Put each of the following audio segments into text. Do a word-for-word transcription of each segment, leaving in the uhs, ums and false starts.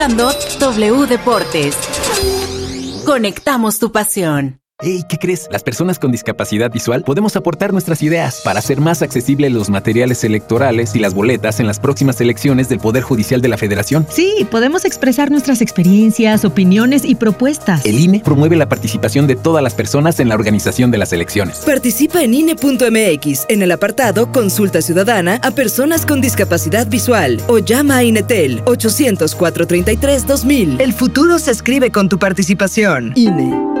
W Deportes. Conectamos tu pasión. Hey, ¿qué crees? Las personas con discapacidad visual podemos aportar nuestras ideas para hacer más accesibles los materiales electorales y las boletas en las próximas elecciones del Poder Judicial de la Federación. Sí, podemos expresar nuestras experiencias, opiniones y propuestas. El I N E promueve la participación de todas las personas en la organización de las elecciones. Participa en I N E punto M X en el apartado Consulta Ciudadana a personas con discapacidad visual o llama a INETEL ochocientos, cuatrocientos treinta y tres, dos mil. El futuro se escribe con tu participación. I N E.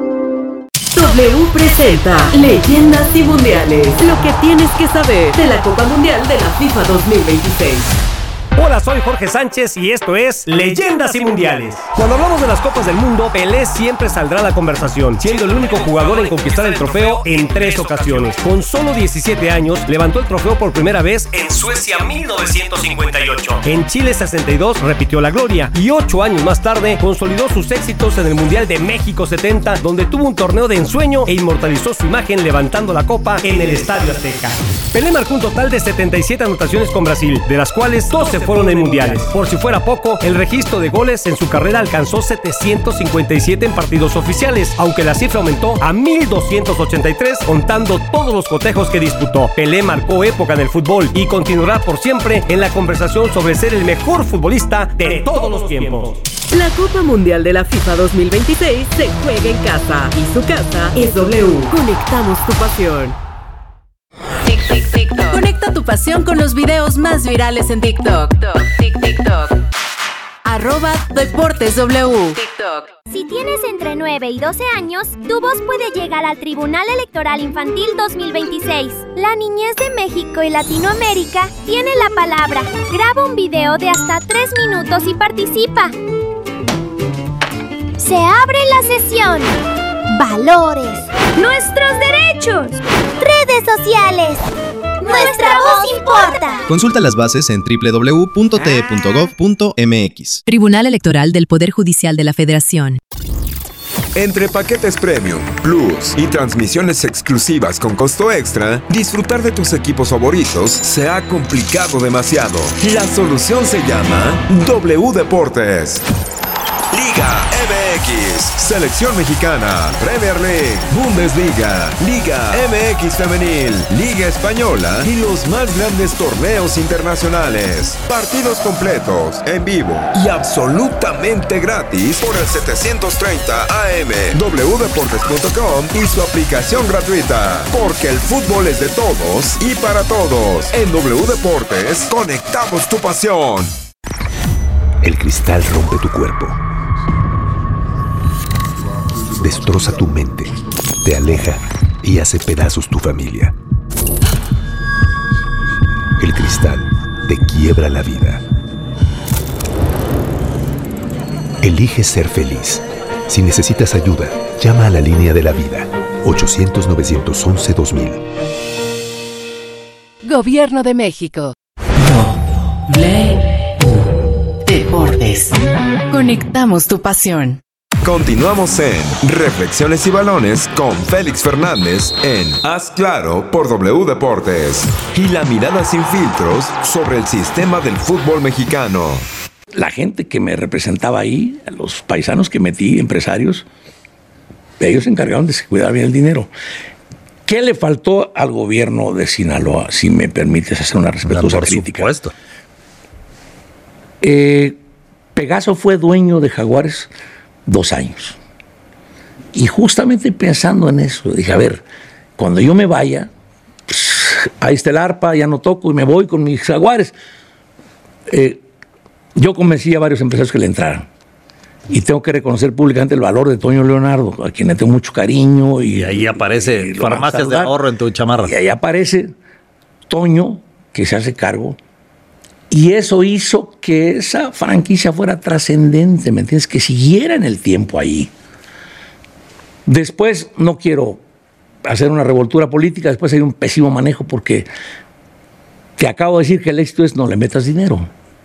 W presenta Leyendas y Mundiales. Lo que tienes que saber de la Copa Mundial de la FIFA dos mil veintiséis. Hola, soy Jorge Sánchez y esto es Leyendas y Mundiales. Cuando hablamos de las Copas del Mundo, Pelé siempre saldrá a la conversación, siendo el único jugador en conquistar el trofeo en tres ocasiones. Con solo diecisiete años, levantó el trofeo por primera vez en Suecia mil novecientos cincuenta y ocho. En Chile sesenta y dos repitió la gloria y ocho años más tarde consolidó sus éxitos en el Mundial de México setenta, donde tuvo un torneo de ensueño e inmortalizó su imagen levantando la copa en el Estadio Azteca. Pelé marcó un total de setenta y siete anotaciones con Brasil, de las cuales doce fueron en mundiales. Por si fuera poco, el registro de goles en su carrera alcanzó setecientos cincuenta y siete en partidos oficiales, aunque la cifra aumentó a mil doscientos ochenta y tres contando todos los cotejos que disputó. Pelé marcó época en el fútbol y continuará por siempre en la conversación sobre ser el mejor futbolista de todos los tiempos. La Copa Mundial de la FIFA dos mil veintiséis se juega en casa y su casa es W. Conectamos tu pasión. Tic, tic, TikTok. Conecta tu pasión con los videos más virales en TikTok. Tic, TikTok. Arroba Deportes W. TikTok. Si tienes entre nueve y doce años, tu voz puede llegar al Tribunal Electoral Infantil dos mil veintiséis. La niñez de México y Latinoamérica tiene la palabra. Graba un video de hasta tres minutos y participa. Se abre la sesión. Valores. Nuestros derechos. Redes sociales. Nuestra voz importa. Consulta las bases en doble u doble u doble u punto t e punto gov punto m x. Tribunal Electoral del Poder Judicial de la Federación. Entre paquetes Premium, Plus y transmisiones exclusivas con costo extra, disfrutar de tus equipos favoritos se ha complicado demasiado. La solución se llama W Deportes. Liga M X, Selección Mexicana, Premier League, Bundesliga, Liga M X Femenil, Liga Española y los más grandes torneos internacionales. Partidos completos, en vivo y absolutamente gratis por el setecientos treinta A M, w deportes punto com y su aplicación gratuita. Porque el fútbol es de todos y para todos. En W Deportes, conectamos tu pasión. El cristal rompe tu cuerpo. Destroza tu mente, te aleja y hace pedazos tu familia. El cristal te quiebra la vida. Elige ser feliz. Si necesitas ayuda, llama a la línea de la vida, ochocientos, novecientos once, dos mil. Gobierno de México. W Deportes. Conectamos tu pasión. Continuamos en Reflexiones y Balones con Félix Fernández en Haz Claro por W Deportes y la mirada sin filtros sobre el sistema del fútbol mexicano. La gente que me representaba ahí, los paisanos que metí, empresarios, ellos se encargaron de cuidar bien el dinero. ¿Qué le faltó al gobierno de Sinaloa, si me permites hacer una respetuosa por crítica? Por supuesto. Eh, Pegaso fue dueño de Jaguares dos años. Y justamente pensando en eso, dije, a ver, cuando yo me vaya, pues, ahí está el arpa, ya no toco y me voy con mis Jaguares. Eh, yo convencí a varios empresarios que le entraran. Y tengo que reconocer públicamente el valor de Toño Leonardo, a quien le tengo mucho cariño. Y, y ahí aparece y farmacias de ahorro en tu chamarra. Y ahí aparece Toño, que se hace cargo. Y eso hizo que esa franquicia fuera trascendente, ¿me entiendes? Que siguiera en el tiempo ahí. Después, no quiero hacer una revoltura política, después hay un pésimo manejo porque te acabo de decir que el éxito es no le metas dinero.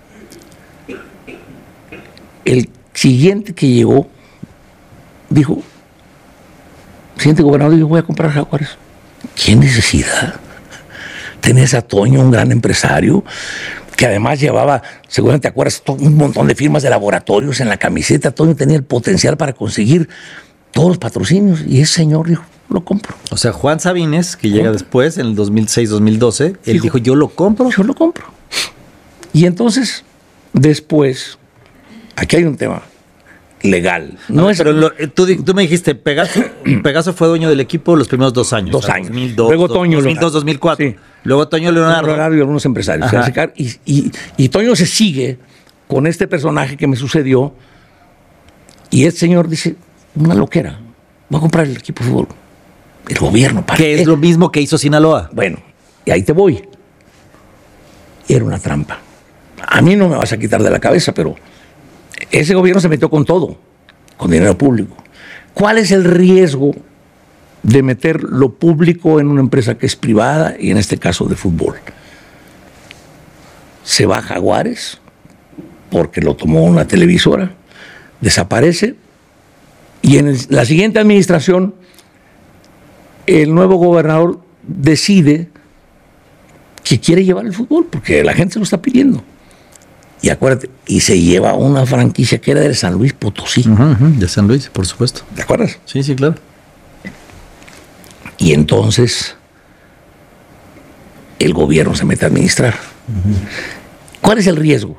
El siguiente que llegó dijo, siguiente gobernador dijo, voy a comprar Jaguares. ¿Qué necesidad? Tenés a Toño, un gran empresario, que además llevaba, seguramente te acuerdas, todo un montón de firmas de laboratorios en la camiseta. Toño tenía el potencial para conseguir todos los patrocinios y ese señor dijo, lo compro. O sea, Juan Sabines, que llega después, en el dos mil seis, dos mil doce, él dijo, dijo, yo lo compro. Yo lo compro. Y entonces, después, aquí hay un tema legal. No ah, es, pero lo, tú, tú me dijiste, Pegaso, Pegaso fue dueño del equipo los primeros dos años. Dos años. dos mil dos, Luego Toño dos mil dos, dos mil cuatro. Sí. Luego Toño Leonardo. Leonardo y algunos empresarios. Y, y, y Toño se sigue con este personaje que me sucedió. Y este señor dice, una loquera, voy a comprar el equipo de fútbol. El gobierno. ¿Para que es lo mismo que hizo Sinaloa? Bueno, y ahí te voy. Era una trampa. A mí no me vas a quitar de la cabeza, pero ese gobierno se metió con todo, con dinero público. ¿Cuál es el riesgo de meter lo público en una empresa que es privada y en este caso de fútbol? Se va a Jaguares porque lo tomó una televisora, desaparece y en el, la siguiente administración el nuevo gobernador decide que quiere llevar el fútbol porque la gente se lo está pidiendo. Y acuérdate, y se lleva una franquicia que era de San Luis Potosí. Uh-huh, uh-huh, de San Luis, por supuesto. ¿Te acuerdas? Sí, sí, claro. Y entonces el gobierno se mete a administrar. Uh-huh. ¿Cuál es el riesgo?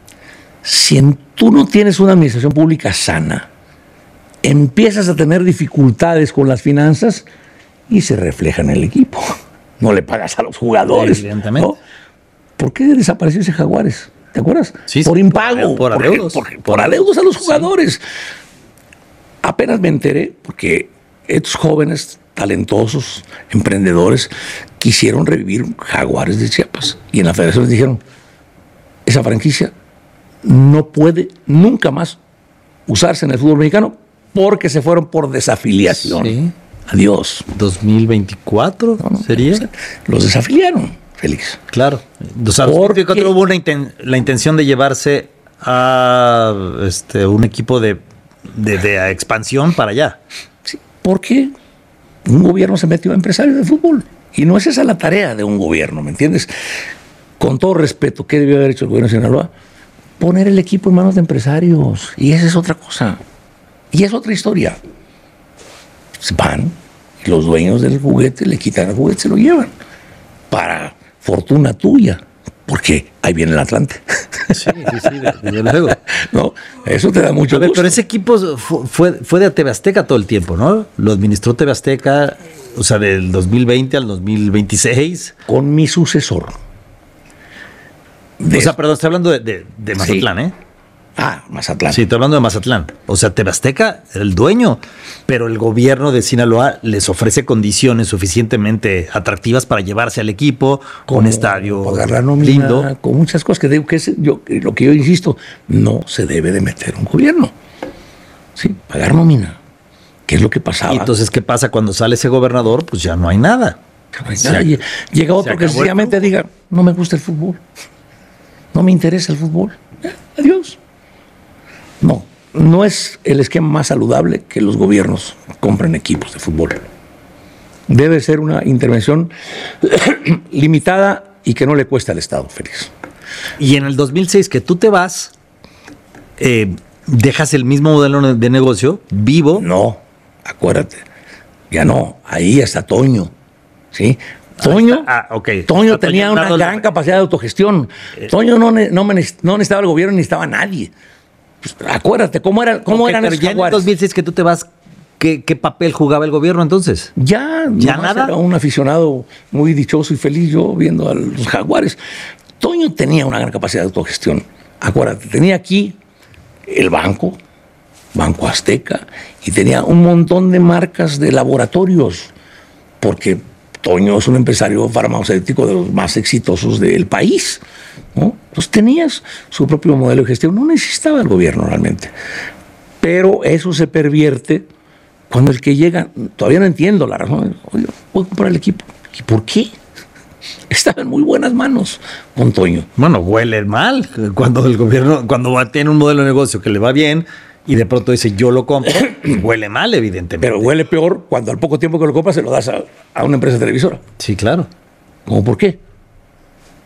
Si en, tú no tienes una administración pública sana, empiezas a tener dificultades con las finanzas y se refleja en el equipo. No le pagas a los jugadores. Evidentemente. ¿No? ¿Por qué desapareció ese Jaguares? ¿Te acuerdas? Sí, por impago. Por, por adeudos. Por, por, por adeudos a los jugadores. Sí. Apenas me enteré porque estos jóvenes talentosos, emprendedores, quisieron revivir Jaguares de Chiapas. Y en la federación les dijeron, esa franquicia no puede nunca más usarse en el fútbol mexicano porque se fueron por desafiliación. Sí. Adiós. ¿dos mil veinticuatro no, no, sería? O sea, los desafiliaron, Félix. Claro. O sea, porque hubo una inten- la intención de llevarse a este, un equipo de, de, de expansión para allá. Sí, porque un gobierno se metió a empresarios de fútbol. Y no es esa la tarea de un gobierno, ¿me entiendes? Con todo respeto, ¿qué debió haber hecho el gobierno de Sinaloa? Poner el equipo en manos de empresarios. Y esa es otra cosa. Y es otra historia. Van y los dueños del juguete le quitan el juguete, se lo llevan. Para fortuna tuya. Porque ahí viene el Atlante. Sí, sí, sí, desde luego. No, eso te da mucho a ver, gusto. Pero ese equipo fue, fue de T V Azteca todo el tiempo, ¿no? Lo administró T V Azteca, o sea, del dos mil veinte al dos mil veintiséis. Con mi sucesor. De o sea, perdón, estoy hablando de, de, de Mazatlán, sí. ¿eh? Ah, Mazatlán. Sí, estoy hablando de Mazatlán. O sea, T V Azteca, el dueño, pero el gobierno de Sinaloa les ofrece condiciones suficientemente atractivas para llevarse al equipo, con estadio pagar la nómina, lindo, con muchas cosas que digo que es yo, lo que yo insisto, no se debe de meter un gobierno. Sí, pagar nómina. ¿Qué es lo que pasaba? Y entonces, ¿qué pasa cuando sale ese gobernador? Pues ya no hay nada. No hay nada. Se, Llega otro que sencillamente diga, no me gusta el fútbol. No me interesa el fútbol. Ya, adiós. No, no es el esquema más saludable que los gobiernos compren equipos de fútbol. Debe ser una intervención limitada y que no le cueste al Estado, Félix. Y en el dos mil seis que tú te vas, eh, ¿dejas el mismo modelo de negocio vivo? No, acuérdate, ya no, ahí está Toño, ¿sí? Toño, ah, okay. Toño ah, tenía Toño, una gran la... capacidad de autogestión. Eh, Toño no, no, me, no necesitaba el gobierno ni necesitaba a nadie. Pues, acuérdate, ¿cómo, era, cómo okay, eran pero esos ya Jaguares? En el dos mil seis que tú te vas, ¿qué, qué papel jugaba el gobierno entonces? Ya, ya nada. Era un aficionado muy dichoso y feliz yo viendo a los Jaguares. Toño tenía una gran capacidad de autogestión. Acuérdate, tenía aquí el banco, Banco Azteca, y tenía un montón de marcas de laboratorios, porque Toño es un empresario farmacéutico de los más exitosos del país, ¿no? Entonces tenías su propio modelo de gestión, no necesitaba el gobierno realmente. Pero eso se pervierte cuando el que llega, todavía no entiendo la razón, oye, voy a comprar el equipo. ¿Y por qué? Estaba en muy buenas manos con Toño. Bueno, huele mal cuando el gobierno, cuando tiene un modelo de negocio que le va bien y de pronto dice yo lo compro, huele mal evidentemente. Pero huele peor cuando al poco tiempo que lo compras se lo das a, a una empresa televisora. Sí, claro. ¿Cómo por qué?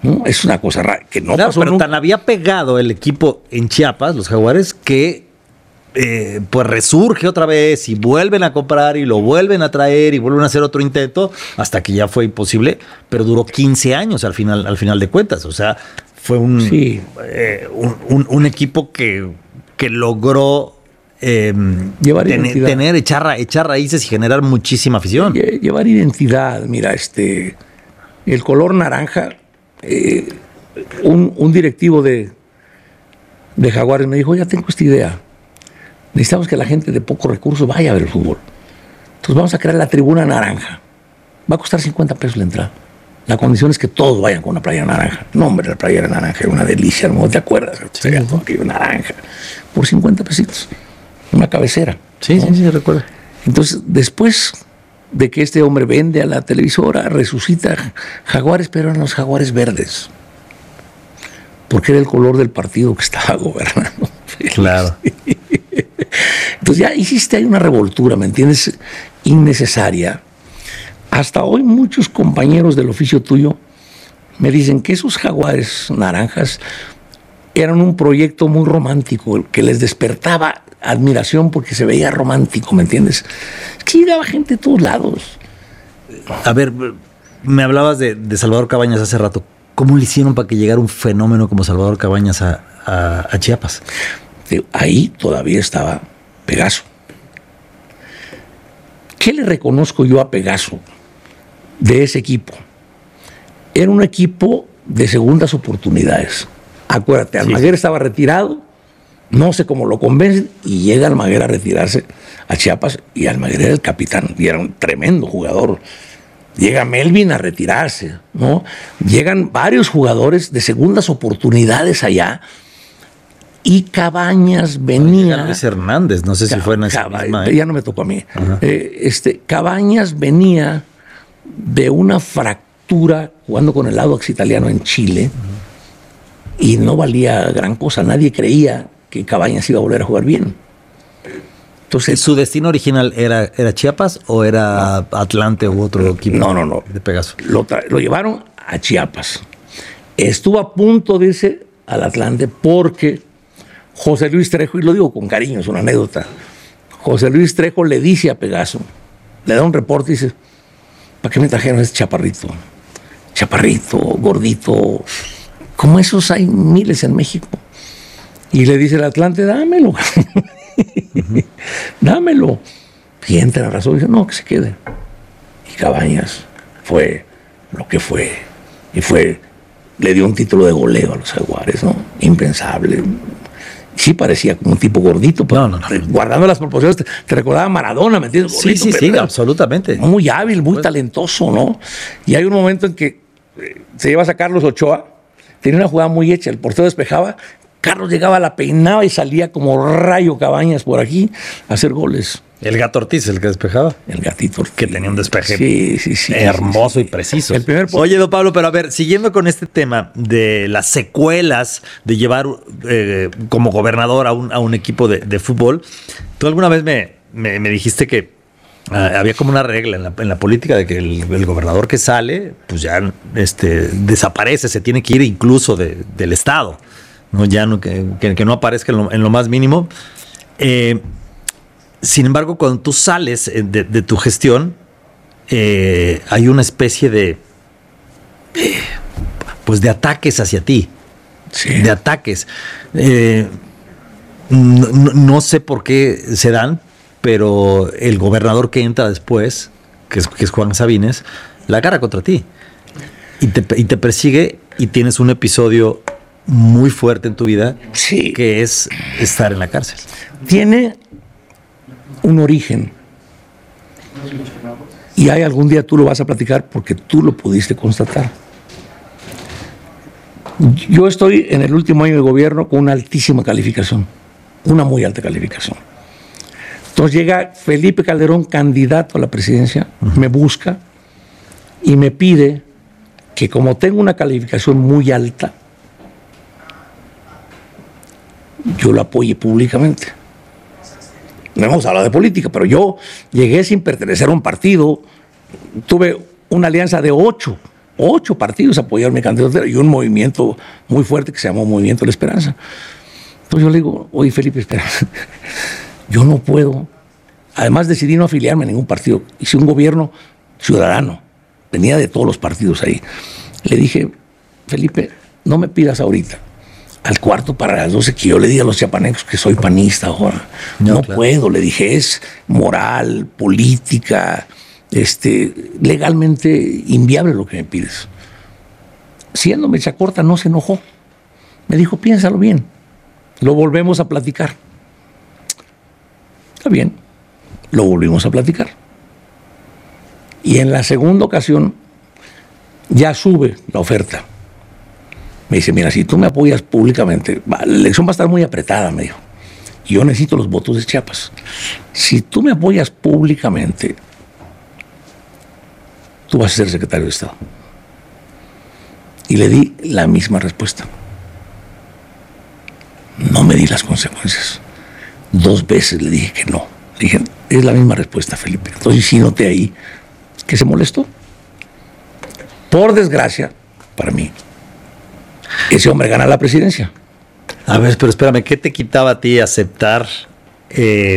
¿no? Es una cosa rara que no claro, pasó pero nunca. tan había pegado el equipo en Chiapas, los Jaguares, que eh, pues resurge otra vez y vuelven a comprar y lo vuelven a traer y vuelven a hacer otro intento hasta que ya fue imposible, pero duró quince años al final, al final de cuentas. O sea, fue un, sí. eh, un, un, un equipo que, que logró eh, llevar ten, identidad. tener, echar, ra- echar raíces y generar muchísima afición. Lle- Llevar identidad, mira, este, el color naranja, eh, un, un directivo de, de Jaguares me dijo, ya tengo esta idea, necesitamos que la gente de pocos recursos vaya a ver el fútbol. Entonces vamos a crear la tribuna naranja. Va a costar cincuenta pesos la entrada. La condición es que todos vayan con una playera naranja. No, hombre, la playera naranja era una delicia, ¿no te acuerdas? Sí, todo aquello naranja. Por cincuenta pesitos. Una cabecera. Sí, ¿no? sí, sí, recuerdo. Entonces, después de que este hombre vende a la televisora, resucita Jaguares, pero eran los Jaguares verdes. Porque era el color del partido que estaba gobernando. Claro. Entonces ya hiciste ahí una revoltura, ¿me entiendes? Innecesaria. Hasta hoy muchos compañeros del oficio tuyo me dicen que esos Jaguares naranjas eran un proyecto muy romántico, que les despertaba admiración porque se veía romántico, ¿me entiendes? Es que llegaba gente de todos lados. A ver, me hablabas de, de Salvador Cabañas hace rato. ¿Cómo le hicieron para que llegara un fenómeno como Salvador Cabañas a, a, a Chiapas? Ahí todavía estaba Pegaso. ¿Qué le reconozco yo a Pegaso de ese equipo? Era un equipo de segundas oportunidades. Acuérdate, Almaguer sí. estaba retirado, no sé cómo lo convencen, y llega Almaguer a retirarse a Chiapas, y Almaguer era el capitán, y era un tremendo jugador. Llega Melvin a retirarse, ¿no? Llegan varios jugadores de segundas oportunidades allá, y Cabañas venía... Luis Hernández, no sé si fue en esa Caba, misma, ¿eh? Ya no me tocó a mí. Eh, este, Cabañas venía de una fractura jugando con el Audax Italiano en Chile, uh-huh. y no valía gran cosa. Nadie creía que Cabañas iba a volver a jugar bien. Entonces, ¿su destino original era, era Chiapas o era no, Atlante u otro equipo? No, no, no. De Pegaso. Lo, tra- lo llevaron a Chiapas. Estuvo a punto de irse al Atlante porque José Luis Trejo, y lo digo con cariño, es una anécdota, José Luis Trejo le dice a Pegaso, le da un reporte y dice, ¿para qué me trajeron ese chaparrito? Chaparrito, gordito, como esos hay miles en México. Y le dice el Atlante, dámelo. Uh-huh. Dámelo. Y entra a razón y dice, no, que se quede. Y Cabañas fue lo que fue. Y fue, le dio un título de goleo a los Jaguares, ¿no? Impensable. Sí parecía como un tipo gordito, pero no, no, no. guardando las proporciones, te, te recordaba a Maradona, ¿me entiendes? Gordito, sí, sí, sí, absolutamente. Muy hábil, muy pues, talentoso, ¿no? Y hay un momento en que se lleva a Carlos Ochoa, tenía una jugada muy hecha, el portero despejaba, Carlos llegaba, la peinaba y salía como rayo Cabañas por aquí a hacer goles. El Gato Ortiz, el que despejaba. El Gatito Ortiz. Que tenía un despeje sí, sí, sí, hermoso sí, sí. y preciso. El primer... Oye, don Pablo, pero a ver, siguiendo con este tema de las secuelas de llevar eh, como gobernador a un, a un equipo de, de fútbol, tú alguna vez me, me, me dijiste que uh, había como una regla en la, en la política de que el, el gobernador que sale, pues ya este, desaparece, se tiene que ir incluso de, del Estado, ¿no? Ya no, que, que, que no aparezca en lo, en lo más mínimo. Eh, Sin embargo, cuando tú sales de, de tu gestión, eh, hay una especie de, eh, pues de ataques hacia ti, sí. de ataques. Eh, no, no sé por qué se dan, pero el gobernador que entra después, que es, que es Juan Sabines, la agarra contra ti y te, y te persigue y tienes un episodio muy fuerte en tu vida, sí. que es estar en la cárcel. Tiene un origen. Y hay algún día tú lo vas a platicar porque tú lo pudiste constatar. Yo estoy en el último año de gobierno con una altísima calificación, una muy alta calificación. Entonces llega Felipe Calderón, candidato a la presidencia, uh-huh. me busca y me pide que como tengo una calificación muy alta, yo lo apoye públicamente. No hemos hablado de política, pero yo llegué sin pertenecer a un partido, tuve una alianza de ocho ocho partidos apoyaron mi candidatura y un movimiento muy fuerte que se llamó Movimiento de la Esperanza. Entonces yo le digo, oye Felipe, espera, yo no puedo, además decidí no afiliarme a ningún partido, hice un gobierno ciudadano, venía de todos los partidos ahí. Le dije, Felipe, no me pidas ahorita al cuarto para las doce que yo le diga a los chiapanecos que soy panista ahora. No, no claro. puedo, le dije, es moral, política, este, legalmente inviable lo que me pides. Siendo mecha corta, no se enojó. Me dijo, piénsalo bien, lo volvemos a platicar. Está bien, lo volvimos a platicar. Y en la segunda ocasión ya sube la oferta. Me dice, mira, si tú me apoyas públicamente, la elección va a estar muy apretada, me dijo. Y yo necesito los votos de Chiapas. Si tú me apoyas públicamente, tú vas a ser secretario de Estado. Y le di la misma respuesta. No me di las consecuencias. Dos veces le dije que no. Le dije, es la misma respuesta, Felipe. Entonces sí noté ahí que se molestó. Por desgracia, para mí, ese hombre gana la presidencia. A ver, pero espérame, ¿qué te quitaba a ti aceptar eh,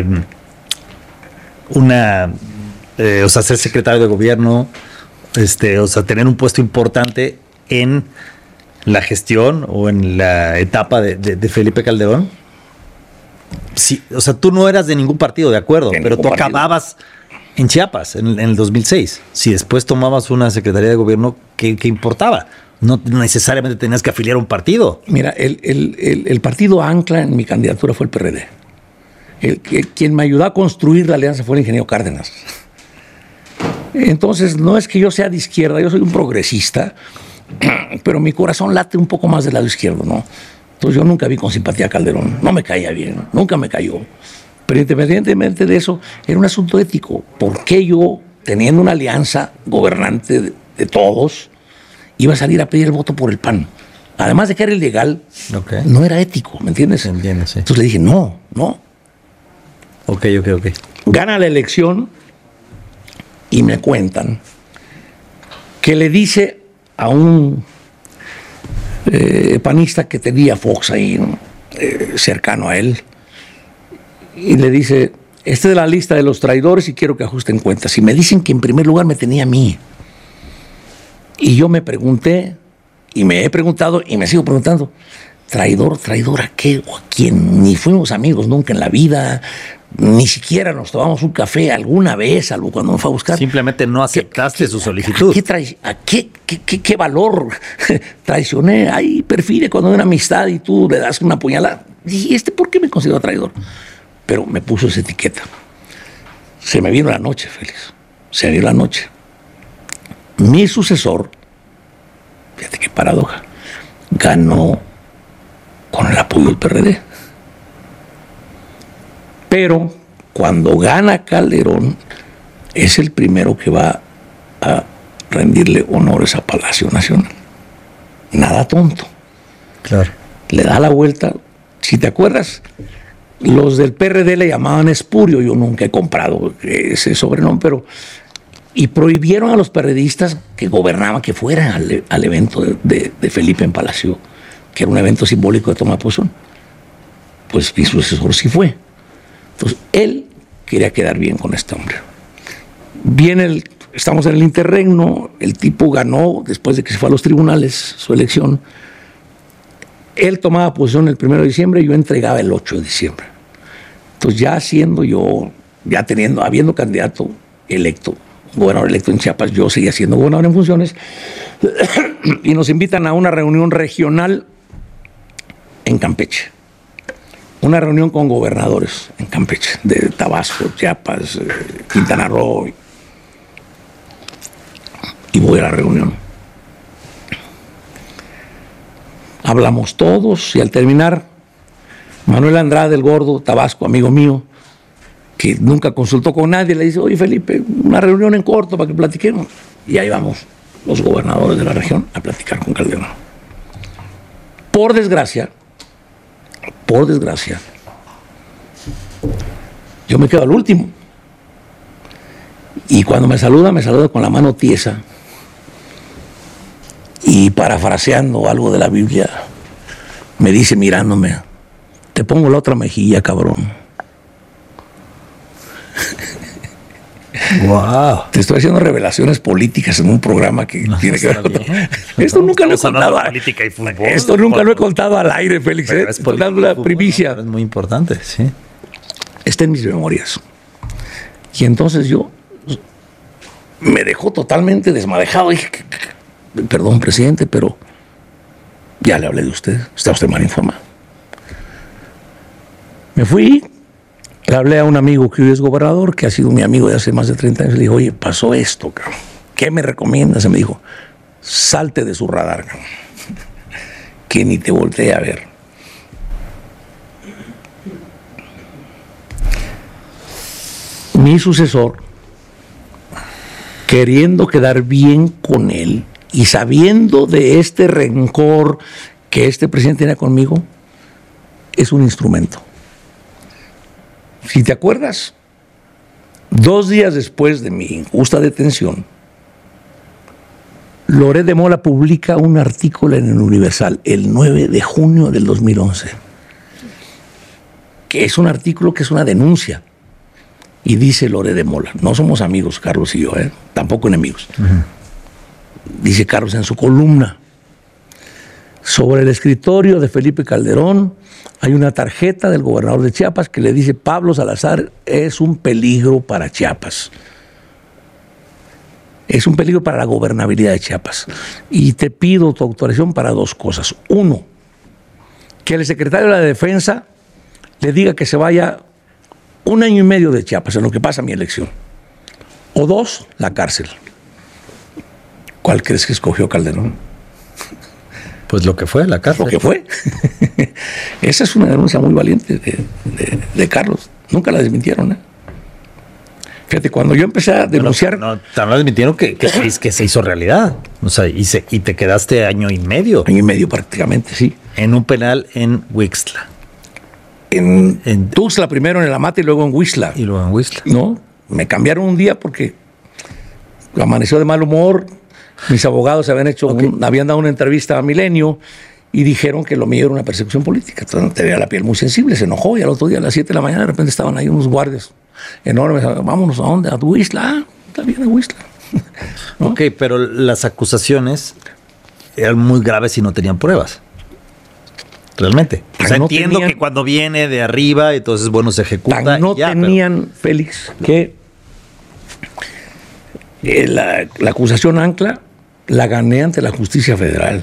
una, eh, o sea, ser secretario de gobierno, este, o sea, tener un puesto importante en la gestión o en la etapa de, de, de Felipe Calderón? Sí, o sea, tú no eras de ningún partido, de acuerdo, de pero tú partido. Acababas en Chiapas en, en el dos mil seis. Si después tomabas una secretaría de gobierno, ¿qué, qué importaba? No necesariamente tenías que afiliar a un partido. Mira, el, el, el, el partido ancla en mi candidatura fue el P R D. El, el, quien me ayudó a construir la alianza fue el ingeniero Cárdenas. Entonces, no es que yo sea de izquierda, yo soy un progresista, pero mi corazón late un poco más del lado izquierdo, ¿no? Entonces yo nunca vi con simpatía a Calderón, no me caía bien, nunca me cayó. Pero independientemente de eso, era un asunto ético. ¿Por qué yo, teniendo una alianza gobernante de, de todos, iba a salir a pedir el voto por el P A N? Además de que era ilegal, okay. No era ético, ¿me entiendes? Entiendo, sí. Entonces le dije, no, no. Ok, ok, ok. Gana la elección y me cuentan que le dice a un eh, panista que tenía Fox ahí, ¿no? eh, cercano a él, y le dice, esta es la lista de los traidores y quiero que ajusten cuentas. Y me dicen que en primer lugar me tenía a mí. Y yo me pregunté, y me he preguntado, y me sigo preguntando, traidor, traidor a qué o a quién. Ni fuimos amigos nunca en la vida, ni siquiera nos tomamos un café alguna vez, algo cuando me fue a buscar. Simplemente no aceptaste ¿Qué, su solicitud. ¿A qué, trai- a qué, qué, qué, qué valor traicioné? Ahí perfile cuando hay una amistad y tú le das una puñalada. ¿Y este por qué me considero traidor? Pero me puso esa etiqueta. Se me vino la noche, Félix. Se me vino la noche. Mi sucesor, fíjate qué paradoja, ganó con el apoyo del P R D. Pero cuando gana Calderón, es el primero que va a rendirle honores a Palacio Nacional. Nada tonto. Claro. Le da la vuelta. Si te acuerdas, los del P R D le llamaban espurio. Yo nunca he comprado ese sobrenombre, pero... Y prohibieron a los periodistas que gobernaban que fueran al, al evento de, de, de Felipe en Palacio, que era un evento simbólico de toma de posición. Pues mi sucesor sí fue. Entonces, él quería quedar bien con este hombre. Viene el, estamos en el interregno, el tipo ganó después de que se fue a los tribunales su elección. Él tomaba posición el primero de diciembre y yo entregaba el ocho de diciembre. Entonces, ya siendo yo, ya teniendo, habiendo candidato electo, gobernador electo en Chiapas, yo seguía siendo gobernador en funciones, y nos invitan a una reunión regional en Campeche. Una reunión con gobernadores en Campeche, de Tabasco, Chiapas, eh, Quintana Roo. Y voy a la reunión. Hablamos todos y al terminar, Manuel Andrade, el gordo, Tabasco, amigo mío, que nunca consultó con nadie, le dice, oye Felipe, una reunión en corto para que platiquemos. Y ahí vamos, los gobernadores de la región, a platicar con Calderón. Por desgracia, por desgracia, yo me quedo al último. Y cuando me saluda, me saluda con la mano tiesa. y parafraseando algo de la Biblia, me dice mirándome, te pongo la otra mejilla, cabrón. Wow. Te estoy haciendo revelaciones políticas en un programa que no, tiene que ver con... Esto nunca lo he contado. Política y fútbol. Esto nunca lo he contado al aire, Félix. ¿eh? Es Estoy dando la primicia. Es muy importante, sí. Está en mis memorias. Y entonces yo me dejó totalmente desmadejado. Dije, perdón, presidente, pero ya le hablé de usted. Está usted mal informado. Me fui. Le hablé a un amigo que hoy es gobernador, que ha sido mi amigo de hace más de treinta años. Le dije, oye, pasó esto, cabrón. ¿Qué me recomiendas? Y me dijo, salte de su radar, cabrón. Que ni te voltee a ver. Mi sucesor, queriendo quedar bien con él y sabiendo de este rencor que este presidente tenía conmigo, es un instrumento. Si te acuerdas, dos días después de mi injusta detención, Loret de Mola publica un artículo en el Universal el nueve de junio del dos mil once, que es un artículo que es una denuncia. Y dice Loret de Mola, no somos amigos, Carlos y yo, ¿eh? Tampoco enemigos. Uh-huh. Dice Carlos en su columna, sobre el escritorio de Felipe Calderón hay una tarjeta del gobernador de Chiapas que le dice, Pablo Salazar es un peligro para Chiapas. Es un peligro para la gobernabilidad de Chiapas. Y te pido tu autorización para dos cosas. Uno, que el secretario de la Defensa le diga que se vaya un año y medio de Chiapas, en lo que pasa mi elección. O dos, la cárcel. ¿Cuál crees que escogió Calderón? Pues lo que fue, la cárcel. Lo que fue. Esa es una denuncia muy valiente de, de, de Carlos. Nunca la desmintieron, ¿eh? Fíjate, cuando yo empecé a denunciar... No, no, también desmintieron que, que, que se hizo realidad. O sea, y, se, y te quedaste año y medio. Año y medio prácticamente, sí. En un penal en Huixtla. En, en Tuxtla primero, en el Amate, y luego en Huixtla. Y luego en Huixtla. No, me cambiaron un día porque amaneció de mal humor. Mis abogados habían hecho, okay. un, habían dado una entrevista a Milenio y dijeron que lo mío era una persecución política. Entonces tenía la piel muy sensible, se enojó y al otro día a las siete de la mañana de repente estaban ahí unos guardias enormes. Vámonos, ¿a dónde? A Huixtla. Ah, está bien, a Huixtla. ¿No? Ok, pero las acusaciones eran muy graves y no tenían pruebas. Realmente. O sea, no entiendo tenían, que cuando viene de arriba, entonces, bueno, se ejecuta. Tan no ya, tenían, pero... Félix, que eh, la, la acusación ancla la gané ante la justicia federal.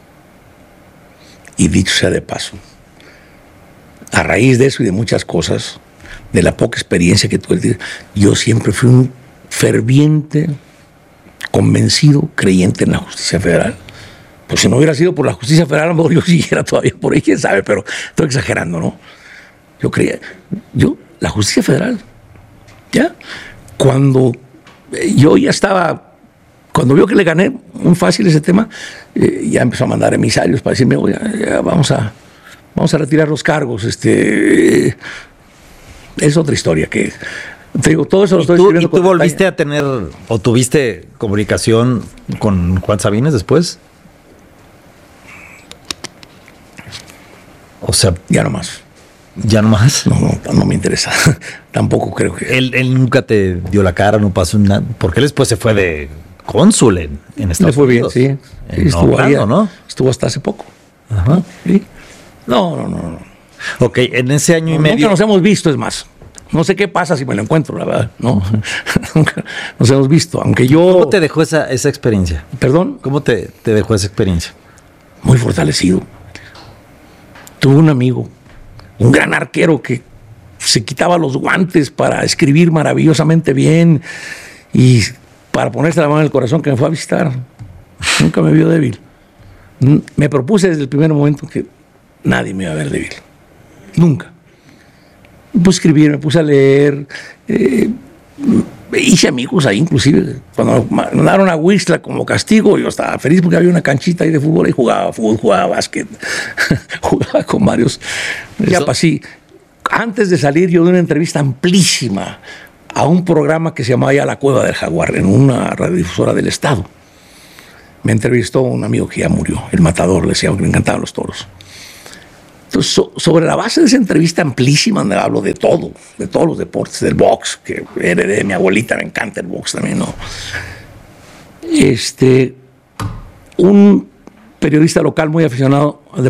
Y dicho sea de paso, a raíz de eso y de muchas cosas, de la poca experiencia que tuve, yo siempre fui un ferviente, convencido, creyente en la justicia federal. Pues si no hubiera sido por la justicia federal, a lo mejor yo siguiera todavía por ahí, quién sabe, pero estoy exagerando, ¿no? Yo creía, yo, la justicia federal, ya, cuando yo ya estaba, cuando vio que le gané muy fácil ese tema, eh, ya empezó a mandar emisarios para decirme, oye, ya vamos a, vamos a retirar los cargos, este, eh, es otra historia que... Te digo, todo eso lo estoy escribiendo. ¿Y tú volviste a tener, o tuviste comunicación con Juan Sabines después? O sea, ya no más. ¿Ya no más? No, no, no me interesa. Tampoco creo que... Él, él nunca te dio la cara, no pasó nada. Porque él después se fue de cónsul en, en Estados Le fue Unidos. bien, sí. sí estuvo, Orlando, ahí, ¿no? Estuvo hasta hace poco. Ajá. ¿Sí? No, no, no, no. Ok, en ese año no, y medio... Nunca nos hemos visto, es más. No sé qué pasa si me lo encuentro, la verdad. No, nunca nos hemos visto. Aunque yo... ¿Cómo te dejó esa, esa experiencia? ¿Perdón? ¿Cómo te, te dejó esa experiencia? Muy fortalecido. Tuve un amigo, un gran arquero que se quitaba los guantes para escribir maravillosamente bien y para ponerse la mano en el corazón, que me fue a visitar. Nunca me vio débil. Me propuse desde el primer momento que nadie me iba a ver débil. Nunca. Me puse a escribir, me puse a leer. Eh, hice amigos ahí, inclusive. Cuando me mandaron a Huixtla como castigo, yo estaba feliz porque había una canchita ahí de fútbol y jugaba fútbol, jugaba básquet, jugaba con varios. Ya pasé. Antes de salir, yo di una entrevista amplísima a un programa que se llamaba ya La Cueva del Jaguar, en una radiodifusora del Estado. me entrevistó un amigo que ya murió, el matador, le decía que me encantaban los toros. Entonces, so, sobre la base de esa entrevista amplísima, donde hablo de todo, de todos los deportes, del box, que heredé de mi abuelita, me encanta el box también, ¿no? Este, un periodista local muy aficionado al deporte